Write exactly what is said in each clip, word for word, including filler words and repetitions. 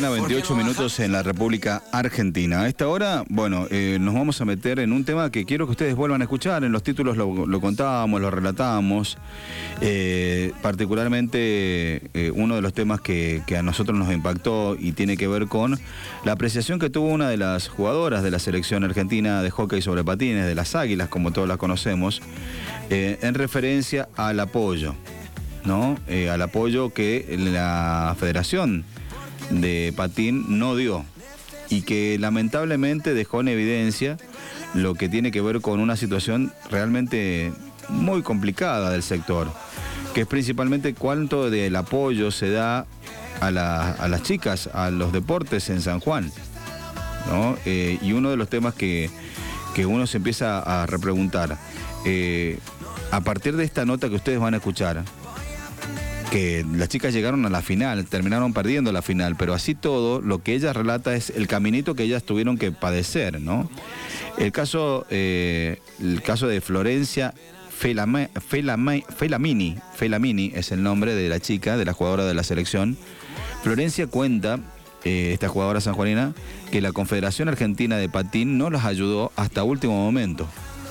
mañana, veintiocho minutos en la República Argentina. A esta hora, bueno, eh, nos vamos a meter en un tema que quiero que ustedes vuelvan a escuchar. En los títulos lo, lo contábamos, lo relatábamos. Eh, particularmente eh, uno de los temas que, que a nosotros nos impactó y tiene que ver con la apreciación que tuvo una de las jugadoras de la selección argentina de hockey sobre patines, de las Águilas, como todos las conocemos, eh, en referencia al apoyo, ¿no? Eh, al apoyo que la Federación de Patín no dio y que lamentablemente dejó en evidencia lo que tiene que ver con una situación realmente muy complicada del sector, que es principalmente cuánto del apoyo se da a, la, a las chicas, a los deportes en San Juan, ¿no? Eh, y uno de los temas que, que uno se empieza a repreguntar, eh, a partir de esta nota que ustedes van a escuchar, que las chicas llegaron a la final, terminaron perdiendo la final, pero así todo, lo que ella relata es el caminito que ellas tuvieron que padecer, ¿no? El caso, eh, el caso de Florencia Felame, Felame, Felamini, Felamini es el nombre de la chica, de la jugadora de la selección. Florencia cuenta, eh, esta jugadora sanjuanina, que la Confederación Argentina de Patín no las ayudó hasta último momento.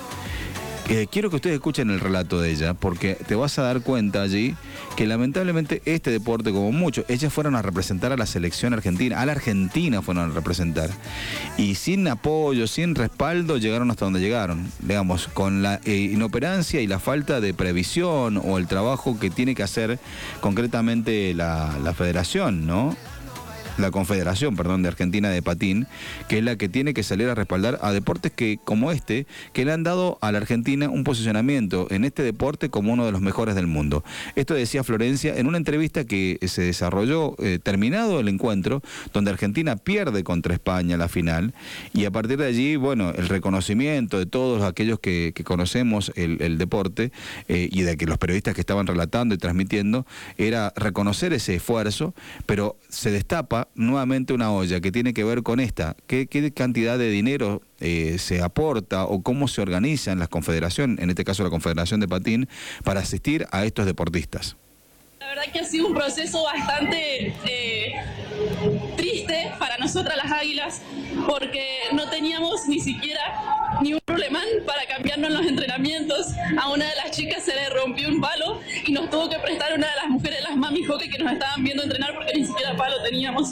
Eh, quiero que ustedes escuchen el relato de ella, porque te vas a dar cuenta allí que lamentablemente este deporte, como muchos, ellas fueron a representar a la selección argentina, a la Argentina fueron a representar, y sin apoyo, sin respaldo, llegaron hasta donde llegaron, digamos, con la eh, inoperancia y la falta de previsión o el trabajo que tiene que hacer concretamente la, la federación, ¿no? La Confederación, perdón, de Argentina de Patín, que es la que tiene que salir a respaldar a deportes que, como este, que le han dado a la Argentina un posicionamiento en este deporte como uno de los mejores del mundo. Esto decía Florencia en una entrevista que se desarrolló eh, terminado el encuentro, donde Argentina pierde contra España la final, y a partir de allí, bueno, el reconocimiento de todos aquellos que, que conocemos el, el deporte eh, y de que los periodistas que estaban relatando y transmitiendo, era reconocer ese esfuerzo, pero se destapa nuevamente una olla que tiene que ver con esta, qué, qué cantidad de dinero eh, se aporta o cómo se organizan las confederaciones, en este caso la Confederación de Patín, para asistir a estos deportistas. La verdad que ha sido un proceso bastante eh, triste para nosotras las Águilas, porque no teníamos ni siquiera ni un rulemán para cambiarnos en los entrenamientos. A una de las chicas se le rompió un palo y nos tuvo que prestar una de las mujeres, las mami hockey, que nos estaban viendo entrenar porque ni siquiera palo teníamos.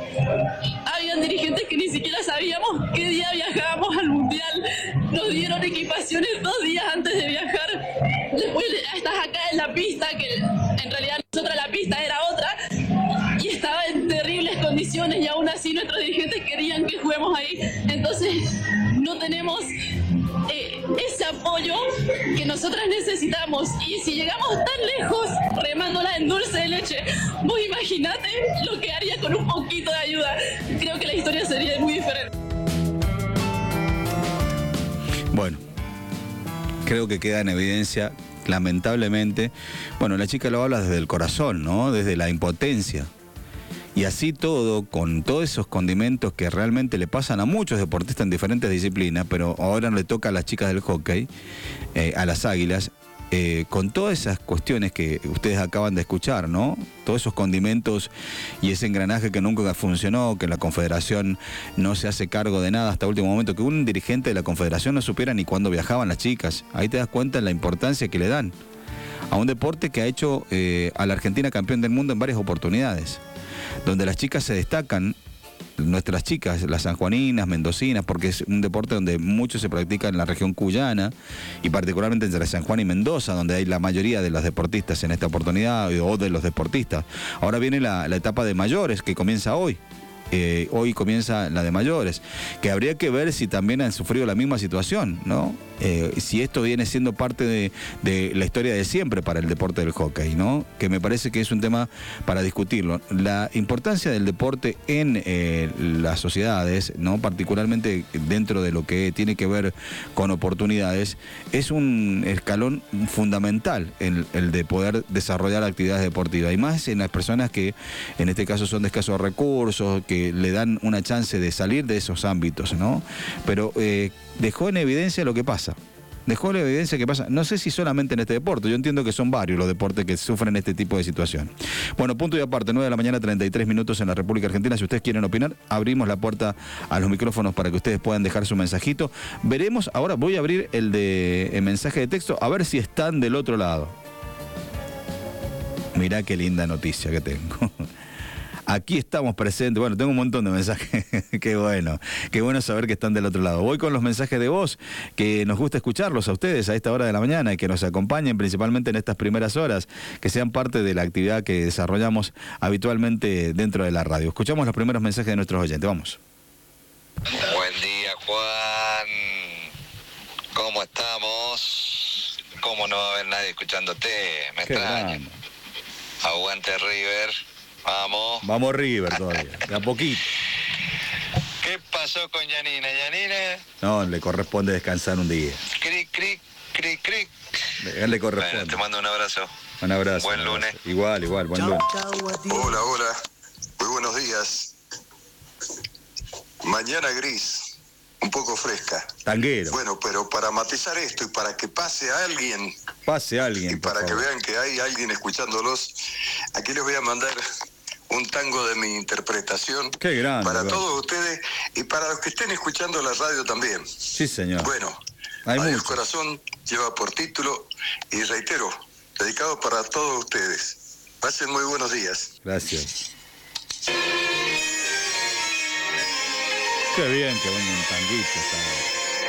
Habían dirigentes que ni siquiera sabíamos qué día viajábamos al mundial. Nos dieron equipaciones dos días antes de viajar. Después estás acá en la pista, que en realidad nosotros la pista era otra, y estaba en terribles condiciones, y aún así nuestros dirigentes querían que juguemos ahí. Entonces no tenemos eh, ese apoyo que nosotras necesitamos, y si llegamos tan lejos remándola en dulce de leche, vos imaginate lo que haría con un poquito de ayuda. Creo que la historia sería muy diferente. Bueno, creo que queda en evidencia, lamentablemente, bueno, la chica lo habla desde el corazón, ¿no? Desde la impotencia. Y así todo, con todos esos condimentos que realmente le pasan a muchos deportistas en diferentes disciplinas, pero ahora le toca a las chicas del hockey, eh, a las Águilas, eh, con todas esas cuestiones que ustedes acaban de escuchar, ¿no? Todos esos condimentos y ese engranaje que nunca funcionó, que la Confederación no se hace cargo de nada hasta último momento, que un dirigente de la Confederación no supiera ni cuándo viajaban las chicas. Ahí te das cuenta de la importancia que le dan a un deporte que ha hecho eh, a la Argentina campeón del mundo en varias oportunidades, donde las chicas se destacan, nuestras chicas, las sanjuaninas, mendocinas, porque es un deporte donde mucho se practica en la región cuyana y particularmente entre San Juan y Mendoza, donde hay la mayoría de los deportistas en esta oportunidad, o de los deportistas. Ahora viene la, la etapa de mayores, que comienza hoy. Eh, hoy comienza la de mayores, que habría que ver si también han sufrido la misma situación, ¿no? Eh, si esto viene siendo parte de, de la historia de siempre para el deporte del hockey, ¿no? Que me parece que es un tema para discutirlo. La importancia del deporte en eh, las sociedades, ¿no? Particularmente dentro de lo que tiene que ver con oportunidades, es un escalón fundamental en el de poder desarrollar actividades deportivas, y más en las personas que en este caso son de escasos recursos, que le dan una chance de salir de esos ámbitos, ¿no? Pero eh, dejó en evidencia lo que pasa. dejó la evidencia que pasa, no sé si solamente en este deporte, yo entiendo que son varios los deportes que sufren este tipo de situación. Bueno, punto y aparte, nueve de la mañana, treinta y tres minutos en la República Argentina. Si ustedes quieren opinar, abrimos la puerta a los micrófonos para que ustedes puedan dejar su mensajito. Veremos, ahora voy a abrir el de el mensaje de texto, a ver si están del otro lado. Mirá qué linda noticia que tengo. Aquí estamos presentes. Bueno, tengo un montón de mensajes. Qué bueno. Qué bueno saber que están del otro lado. Voy con los mensajes de voz, que nos gusta escucharlos a ustedes a esta hora de la mañana y que nos acompañen principalmente en estas primeras horas, que sean parte de la actividad que desarrollamos habitualmente dentro de la radio. Escuchamos los primeros mensajes de nuestros oyentes. Vamos. Buen día, Juan. ¿Cómo estamos? ¿Cómo no va a haber nadie escuchándote? Me extraña. Aguante River. Vamos. Vamos River todavía, de a poquito. ¿Qué pasó con Yanina? ¿Yanina? No, le corresponde descansar un día. Cric, cric, cric, cric. Le, le corresponde. Bueno, te mando un abrazo. Un abrazo. Buen un abrazo. lunes. Igual, igual, buen lunes. Hola, hola. Muy buenos días. Mañana gris, un poco fresca. Tanguero. Bueno, pero para matizar esto y para que pase a alguien, Pase a alguien, y para por que favor. vean que hay alguien escuchándolos, aquí les voy a mandar un tango de mi interpretación. Qué grande. Para ¿verdad? todos ustedes y para los que estén escuchando la radio también. Sí, señor. Bueno, Hay Adiós muchos. Corazón lleva por título, y reitero, dedicado para todos ustedes. Pasen muy buenos días. Gracias. Qué bien que venga un tanguito esta hora.